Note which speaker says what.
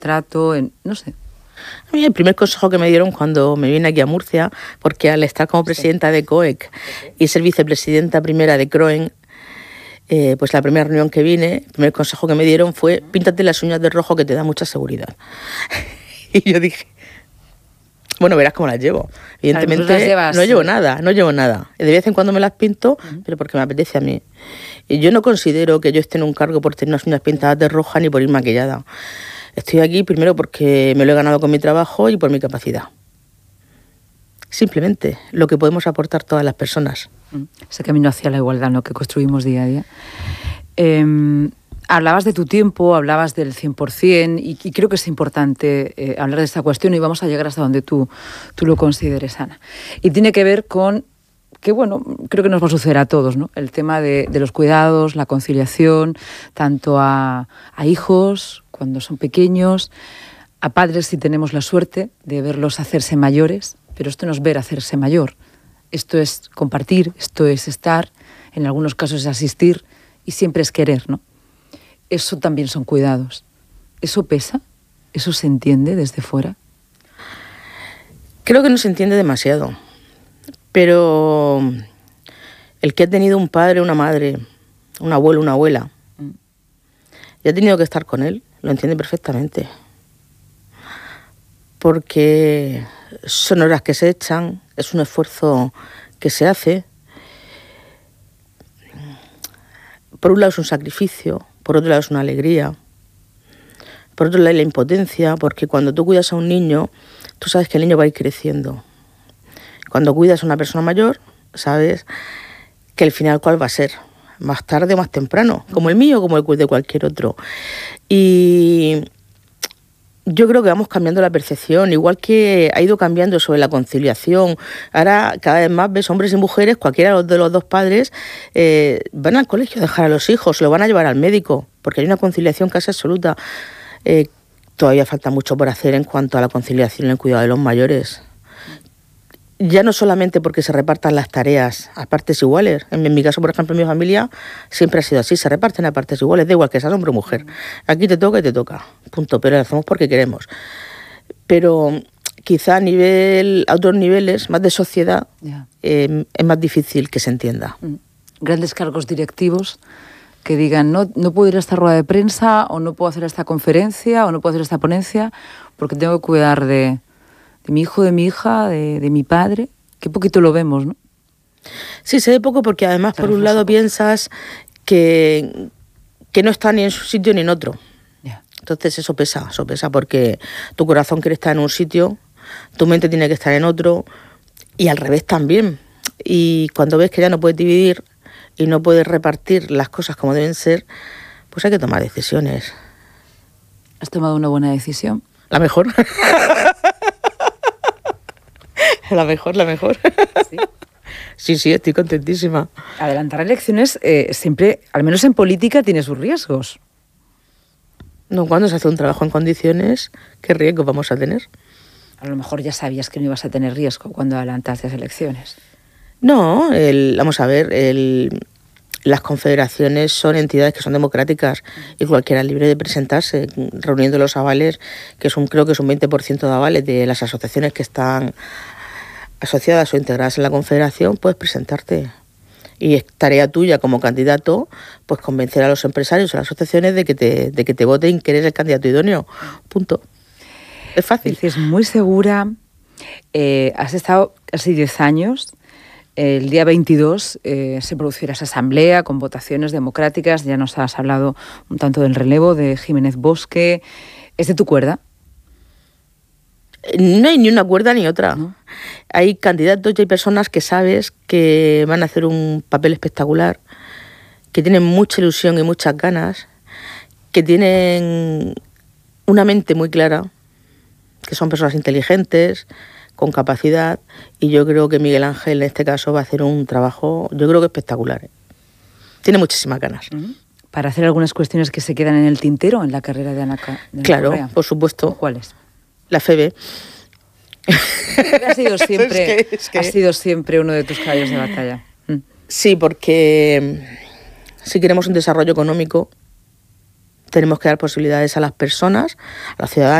Speaker 1: trato, no sé.
Speaker 2: A mí el primer consejo que me dieron cuando me vine aquí a Murcia, porque al estar como presidenta de COEC y ser vicepresidenta primera de CROEN, pues la primera reunión que vine, el primer consejo que me dieron fue: píntate las uñas de rojo, que te da mucha seguridad. Y yo dije, bueno, verás cómo las llevo. Evidentemente
Speaker 1: las llevas,
Speaker 2: no llevo nada. De vez en cuando me las pinto, pero porque me apetece a mí. Y yo no considero que yo esté en un cargo por tener unas uñas pintadas de roja ni por ir maquillada. Estoy aquí primero porque me lo he ganado con mi trabajo y por mi capacidad. Simplemente lo que podemos aportar todas las personas.
Speaker 1: Ese camino hacia la igualdad, ¿no?, que construimos día a día. Hablabas de tu tiempo, hablabas del 100%, y creo que es importante hablar de esta cuestión, y vamos a llegar hasta donde tú lo consideres, Ana. Y tiene que ver con que, bueno, creo que nos va a suceder a todos, ¿no?, el tema de los cuidados, la conciliación, tanto a hijos cuando son pequeños, a padres si tenemos la suerte de verlos hacerse mayores, pero esto no es ver hacerse mayor. Esto es compartir, esto es estar, en algunos casos es asistir, y siempre es querer, ¿no? Eso también son cuidados. ¿Eso pesa? ¿Eso se entiende desde fuera?
Speaker 2: Creo que no se entiende demasiado. Pero el que ha tenido un padre, una madre, un abuelo, una abuela, y ha tenido que estar con él, lo entiende perfectamente. Porque son horas que se echan, es un esfuerzo que se hace. Por un lado es un sacrificio, por otro lado es una alegría, por otro lado es la impotencia, porque cuando tú cuidas a un niño, tú sabes que el niño va a ir creciendo. Cuando cuidas a una persona mayor, sabes que el final cuál va a ser, más tarde o más temprano, como el mío, como el de cualquier otro. Y yo creo que vamos cambiando la percepción, igual que ha ido cambiando sobre la conciliación. Ahora cada vez más ves hombres y mujeres, cualquiera de los dos padres, van al colegio a dejar a los hijos, lo van a llevar al médico, porque hay una conciliación casi absoluta. Todavía falta mucho por hacer en cuanto a la conciliación y el cuidado de los mayores. Ya no solamente porque se repartan las tareas a partes iguales. En mi caso, por ejemplo, en mi familia siempre ha sido así, se reparten a partes iguales, da igual que seas hombre o mujer. Aquí te toca y te toca, punto, pero lo hacemos porque queremos. Pero quizá a otros niveles, más de sociedad, es más difícil que se entienda.
Speaker 1: Grandes cargos directivos que digan, no puedo ir a esta rueda de prensa, o no puedo hacer esta conferencia, o no puedo hacer esta ponencia, porque tengo que cuidar de mi hijo, de mi hija, de mi padre. Qué poquito lo vemos, ¿no?
Speaker 2: Sí, se ve poco porque además, por un lado, piensas que no está ni en su sitio ni en otro. Entonces eso pesa porque tu corazón quiere estar en un sitio, tu mente tiene que estar en otro, y al revés también. Y cuando ves que ya no puedes dividir y no puedes repartir las cosas como deben ser, pues hay que tomar decisiones.
Speaker 1: ¿Has tomado una buena decisión?
Speaker 2: La mejor. La mejor. Sí, estoy contentísima.
Speaker 1: Adelantar elecciones siempre, al menos en política, tiene sus riesgos.
Speaker 2: No, cuando se hace un trabajo en condiciones, ¿qué riesgo vamos a tener?
Speaker 1: A lo mejor ya sabías que no ibas a tener riesgo cuando adelantaste las elecciones.
Speaker 2: No, vamos a ver, las confederaciones son entidades que son democráticas y cualquiera es libre de presentarse, reuniendo los avales, creo que es un 20% de avales de las asociaciones que están asociadas o integradas en la confederación, puedes presentarte. Y es tarea tuya como candidato, pues convencer a los empresarios o a las asociaciones de que te voten, que eres el candidato idóneo. Punto. Es fácil.
Speaker 1: Es muy segura. Has estado casi 10 años. El día 22 se producirá esa asamblea con votaciones democráticas. Ya nos has hablado un tanto del relevo de Jiménez Bosque. ¿Es de tu cuerda?
Speaker 2: No hay ni una cuerda ni otra.
Speaker 1: ¿No?
Speaker 2: Hay candidatos y hay personas que sabes que van a hacer un papel espectacular, que tienen mucha ilusión y muchas ganas, que tienen una mente muy clara, que son personas inteligentes, con capacidad, y yo creo que Miguel Ángel en este caso va a hacer un trabajo, yo creo que espectacular. Tiene muchísimas ganas.
Speaker 1: Para hacer algunas cuestiones que se quedan en el tintero en la carrera de Ana
Speaker 2: Claro,
Speaker 1: Correa.
Speaker 2: por supuesto.
Speaker 1: ¿Cuáles?
Speaker 2: La FEBE.
Speaker 1: Ha sido siempre,
Speaker 2: es que...
Speaker 1: ha sido siempre uno de tus caballos de batalla.
Speaker 2: Sí, porque si queremos un desarrollo económico, tenemos que dar posibilidades a las personas, a la ciudadanía,